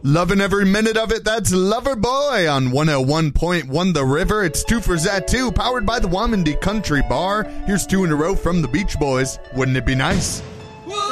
Loving every minute of it. That's Loverboy on 101.1 The River. It's 2 for Zat2, powered by the Wamandi Country Bar. Here's 2 in a row from the Beach Boys. Wouldn't it be nice?